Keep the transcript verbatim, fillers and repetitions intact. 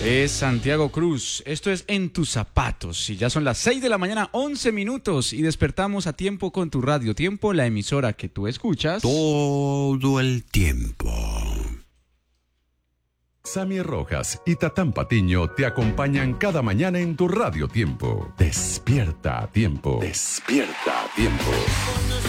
Es Santiago Cruz. Esto es En tus zapatos. Y ya son las seis de la mañana, once minutos. Y despertamos a tiempo con tu radio. Tiempo, la emisora que tú escuchas todo el tiempo. Sammy Rojas y Tatán Patiño te acompañan cada mañana en tu radio Tiempo. Despierta a tiempo. Despierta a tiempo.